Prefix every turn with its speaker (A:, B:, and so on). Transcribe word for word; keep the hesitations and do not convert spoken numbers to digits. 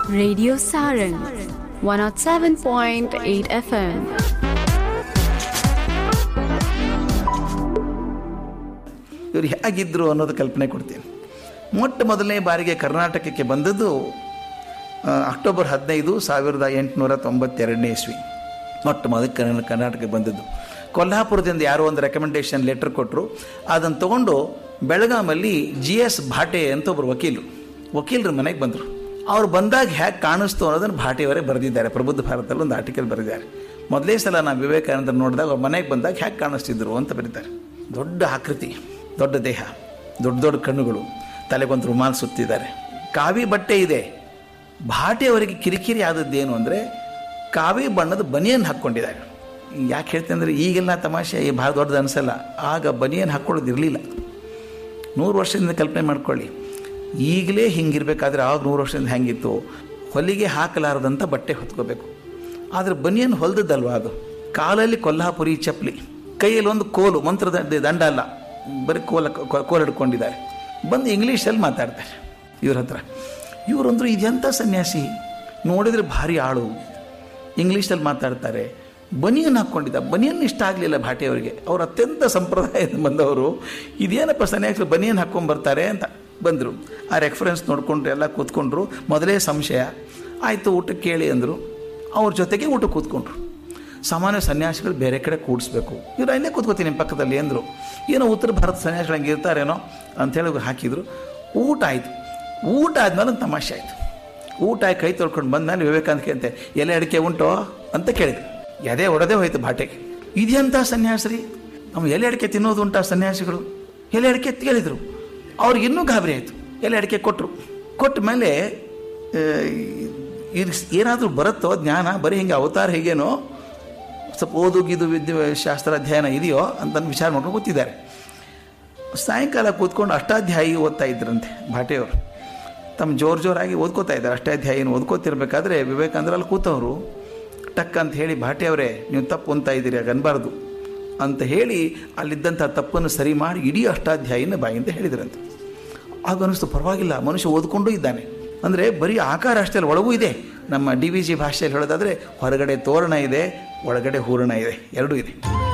A: Radio Sarang one oh seven point eight F M.
B: ಇವರು ಹೇಗಿದ್ದರು ಅನ್ನೋದು ಕಲ್ಪನೆ ಕೊಡ್ತೀನಿ. ಮೊಟ್ಟ ಮೊದಲನೇ ಬಾರಿಗೆ ಕರ್ನಾಟಕಕ್ಕೆ ಬಂದದ್ದು ಅಕ್ಟೋಬರ್ ಹದಿನೈದು ಸಾವಿರದ ಎಂಟುನೂರ ತೊಂಬತ್ತೆರಡನೇ ಇಸ್ವಿ. ಮೊಟ್ಟ ಮೊದಲು ಕರ್ನಾಟಕಕ್ಕೆ ಬಂದದ್ದು. ಕೊಲ್ಹಾಪುರದಿಂದ ಯಾರೋ ಒಂದು ರೆಕಮೆಂಡೇಶನ್ ಲೆಟರ್ ಕೊಟ್ಟರು. ಅದನ್ನು ತೊಗೊಂಡು ಬೆಳಗಾಮಲ್ಲಿ ಜಿ ಎಸ್ ಭಾಟೆ ಅಂತ ಒಬ್ಬರು ವಕೀಲರು ವಕೀಲರ ಮನೆಗೆ ಬಂದರು. ಅವ್ರು ಬಂದಾಗ ಹೇಗೆ ಕಾಣಿಸ್ತು ಅನ್ನೋದನ್ನು ಭಾಟೆಯವರೇ ಬರೆದಿದ್ದಾರೆ. ಪ್ರಬುದ್ಧ ಭಾರತದಲ್ಲಿ ಒಂದು ಆರ್ಟಿಕಲ್ ಬರೆದಿದ್ದಾರೆ. ಮೊದಲೇ ಸಲ ನಾವು ವಿವೇಕಾನಂದರು ನೋಡಿದಾಗ ಅವ್ರ ಮನೆಗೆ ಬಂದಾಗ ಹೇಗೆ ಕಾಣಿಸ್ತಿದ್ರು ಅಂತ ಬರೀತಾರೆ. ದೊಡ್ಡ ಆಕೃತಿ, ದೊಡ್ಡ ದೇಹ, ದೊಡ್ಡ ದೊಡ್ಡ ಕಣ್ಣುಗಳು, ತಲೆಗೊಂದು ರುಮಾಲ್ ಸುತ್ತಿದ್ದಾರೆ, ಕಾವಿ ಬಟ್ಟೆ ಇದೆ. ಭಾಟೆಯವರಿಗೆ ಕಿರಿಕಿರಿ ಆದದ್ದೇನು ಅಂದರೆ ಕಾವಿ ಬಣ್ಣದ ಬನಿಯನ್ ಹಾಕ್ಕೊಂಡಿದ್ದಾರೆ. ಯಾಕೆ ಹೇಳ್ತೀನಿ ಅಂದರೆ ಈಗೆಲ್ಲ ತಮಾಷೆ ಭಾಳ ದೊಡ್ಡದು ಅನಿಸಲ್ಲ. ಆಗ ಬನಿಯನ್ ಹಾಕ್ಕೊಳ್ಳೋದು ಇರಲಿಲ್ಲ. ನೂರು ವರ್ಷದಿಂದ ಕಲ್ಪನೆ ಮಾಡ್ಕೊಳ್ಳಿ. ಈಗಲೇ ಹಿಂಗಿರಬೇಕಾದ್ರೆ ಆಗ ನೂರು ವರ್ಷದಿಂದ ಹೆಂಗಿತ್ತು, ಹೊಲಿಗೆ ಹಾಕಲಾರದಂಥ ಬಟ್ಟೆ ಹೊತ್ಕೋಬೇಕು. ಆದರೆ ಬನಿಯನ್ ಹೊಲ್ದದ್ದಲ್ವ ಅದು. ಕಾಲಲ್ಲಿ ಕೊಲ್ಹಾಪುರಿ ಚಪ್ಪಲಿ, ಕೈಯಲ್ಲಿ ಒಂದು ಕೋಲು, ಮಂತ್ರದ ದಂಡ ಅಲ್ಲ, ಬರೀ ಕೋಲ ಕೋಲು ಹಿಡ್ಕೊಂಡಿದ್ದಾರೆ. ಬಂದು ಇಂಗ್ಲೀಷಲ್ಲಿ ಮಾತಾಡ್ತಾರೆ ಇವ್ರ ಹತ್ರ. ಇವರಂದ್ರು ಇದೆಂಥ ಸನ್ಯಾಸಿ, ನೋಡಿದರೆ ಭಾರಿ ಆಳು, ಇಂಗ್ಲೀಷಲ್ಲಿ ಮಾತಾಡ್ತಾರೆ, ಬನಿಯನ್ ಹಾಕ್ಕೊಂಡಿದ್ದ. ಬನಿಯನ್ ಇಷ್ಟ ಆಗಲಿಲ್ಲ ಭಾಟೆಯವರಿಗೆ. ಅವರು ಅತ್ಯಂತ ಸಂಪ್ರದಾಯದ ಬಂದವರು. ಇದೇನಪ್ಪ ಸನ್ಯಾಸಿ ಬನಿಯನ್ ಹಾಕ್ಕೊಂಬರ್ತಾರೆ ಅಂತ ಬಂದರು. ಆ ರೆಫರೆನ್ಸ್ ನೋಡಿಕೊಂಡ್ರು, ಎಲ್ಲ ಕೂತ್ಕೊಂಡ್ರು. ಮೊದಲೇ ಸಂಶಯ ಆಯಿತು, ಊಟಕ್ಕೆ ಕೇಳಿ ಅಂದರು. ಅವ್ರ ಜೊತೆಗೆ ಊಟ ಕೂತ್ಕೊಂಡ್ರು. ಸಾಮಾನ್ಯ ಸನ್ಯಾಸಿಗಳು ಬೇರೆ ಕಡೆ ಕೂಡಿಸ್ಬೇಕು, ಇವ್ರು ಅಲ್ಲೇ ಕೂತ್ಕೋತೀನಿ ನಿಮ್ಮ ಪಕ್ಕದಲ್ಲಿ ಅಂದರು. ಏನೋ ಉತ್ತರ ಭಾರತ ಸನ್ಯಾಸಿಗಳು ಹಂಗೆ ಇರ್ತಾರೇನೋ ಅಂಥೇಳಿ ಹಾಕಿದರು. ಊಟ ಆಯಿತು. ಊಟ ಆದಮೇಲೆ ಒಂದು ತಮಾಷೆ ಆಯಿತು. ಊಟ ಆಗಿ ಕೈ ತೊಳ್ಕೊಂಡು ಬಂದಮೇಲೆ ವಿವೇಕಾನಂದಕ್ಕೆ ಅಂತೆ ಎಲೆ ಅಡಿಕೆ ಉಂಟೋ ಅಂತ ಕೇಳಿದ್ರು. ಎದೆ ಒಡೆದೇ ಹೋಯ್ತು ಭಾಟೆಗೆ. ಇದೆಂಥ ಸನ್ಯಾಸರಿ, ನಾವು ಎಲೆ ಅಡಿಕೆ ತಿನ್ನೋದು ಉಂಟಾ ಸನ್ಯಾಸಿಗಳು? ಎಲೆ ಅಡಿಕೆ ಕೇಳಿದರು. ಅವ್ರಿಗೆ ಇನ್ನೂ ಗಾಬರಿ ಆಯಿತು. ಎಲೆ ಅಡಿಕೆ ಕೊಟ್ಟರು. ಕೊಟ್ಟ ಮೇಲೆ ಏನಾದರೂ ಬರುತ್ತೋ ಜ್ಞಾನ, ಬರೀ ಹಿಂಗೆ ಅವತಾರ ಹೇಗೇನೋ ಸ್ವಲ್ಪ ಓದುಗಿದು ವಿದ್ಯೆ ಶಾಸ್ತ್ರ ಅಧ್ಯಯನ ಇದೆಯೋ ಅಂತ ವಿಚಾರ ಮಾಡ್ಕೊಂಡು ಕೂತಿದ್ದಾರೆ. ಸಾಯಂಕಾಲ ಕೂತ್ಕೊಂಡು ಅಷ್ಟಾಧ್ಯಾಯಿ ಓದ್ತಾ ಇದ್ರಂತೆ ಭಾಟೆಯವರು. ತಮ್ಮ ಜೋರು ಜೋರಾಗಿ ಓದ್ಕೋತಾ ಇದ್ದಾರೆ. ಅಷ್ಟಾಧ್ಯಾಯಿನ ಓದ್ಕೋತಿರ್ಬೇಕಾದ್ರೆ ವಿವೇಕಾನಂದರಲ್ಲಿ ಕೂತವರು ಟಕ್ ಅಂತ ಹೇಳಿ, ಭಾಟೆಯವರೇ ನೀವು ತಪ್ಪು ಅಂತ ಇದ್ದೀರಿ, ಆಗ ಅನ್ಬಾರ್ದು ಅಂತ ಹೇಳಿ ಅಲ್ಲಿದ್ದಂಥ ತಪ್ಪನ್ನು ಸರಿ ಮಾಡಿ ಇಡೀ ಅಷ್ಟಾಧ್ಯಾಯಿನ ಬಾಯಿಂದ ಹೇಳಿದ್ರಂತೆ. ಆಗ ಅನ್ನಿಸ್ತು ಪರವಾಗಿಲ್ಲ, ಮನುಷ್ಯ ಓದ್ಕೊಂಡು ಇದ್ದಾನೆ. ಅಂದರೆ ಬರೀ ಆಕಾರ ಅಷ್ಟೇ ಅಲ್ಲ, ಒಳಗೂ ಇದೆ. ನಮ್ಮ ಡಿ ವಿ ಜಿ ಭಾಷೆಯಲ್ಲಿ ಹೇಳೋದಾದರೆ ಹೊರಗಡೆ ತೋರಣ ಇದೆ, ಒಳಗಡೆ ಹೂರಣ ಇದೆ, ಎರಡೂ ಇದೆ.